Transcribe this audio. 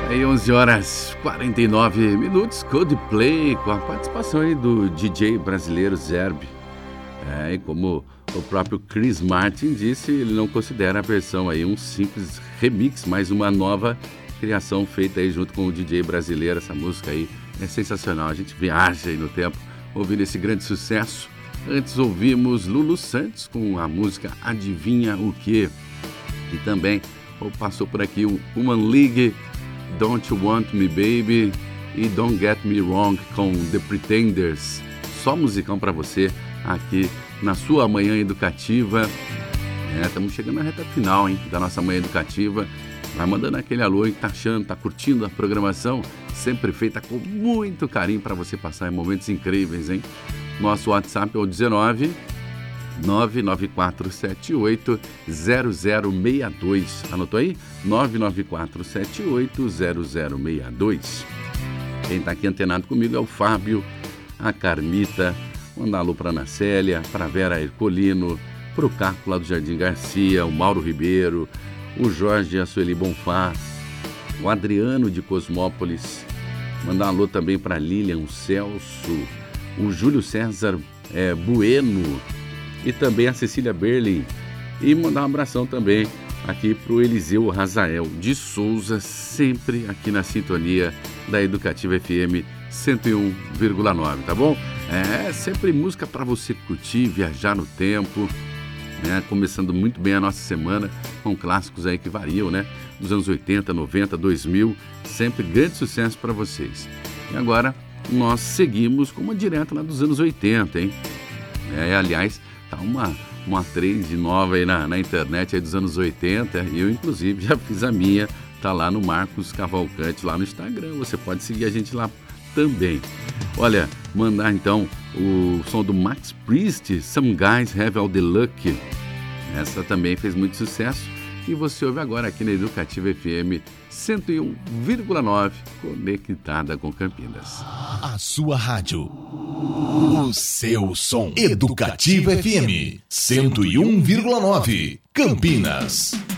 Aí 11 horas 49 minutos, Coldplay, com a participação aí do DJ brasileiro Zerbe. E como o próprio Chris Martin disse, ele não considera a versão aí um simples remix, mas uma nova criação feita aí junto com o DJ brasileiro. Essa música aí é sensacional, a gente viaja aí no tempo ouvindo esse grande sucesso. Antes ouvimos Lulu Santos com a música Adivinha o Quê? E também passou por aqui o Human League, Don't You Want Me Baby e Don't Get Me Wrong com The Pretenders. Só musicão pra você aqui na sua Manhã Educativa. Estamos chegando na reta final, hein, da nossa Manhã Educativa. Vai mandando aquele alô aí que tá achando, tá curtindo a programação, sempre feita com muito carinho para você passar em momentos incríveis, hein? Nosso WhatsApp é o 19 99478 0062. Anotou aí? 99478 0062. Quem está aqui antenado comigo é o Fábio, a Carmita, mandar alô para a Ana Célia, para a Vera Ercolino, para o Caco lá do Jardim Garcia, o Mauro Ribeiro, o Jorge e a Sueli Bonfá, o Adriano de Cosmópolis, mandar alô também para Lilian Celso, o Júlio César Bueno, e também a Cecília Berlin, e mandar um abração também aqui para o Eliseu Razael de Souza, sempre aqui na sintonia da Educativa FM 101,9, tá bom? Sempre música para você curtir, viajar no tempo, né? Começando muito bem a nossa semana com clássicos aí que variam, né? Dos anos 80, 90, 2000, sempre grande sucesso para vocês. E agora nós seguimos com uma direta lá dos anos 80, hein? Aliás, tá uma trend nova aí na internet aí dos anos 80, e eu inclusive já fiz a minha, tá lá no Marcos Cavalcante, lá no Instagram, você pode seguir a gente lá também. Olha, mandar então o som do Max Priest, Some Guys Have All The Luck. Essa também fez muito sucesso e você ouve agora aqui na Educativa FM 101,9, conectada com Campinas. A sua rádio, o seu som. Educativa FM 101,9, Campinas.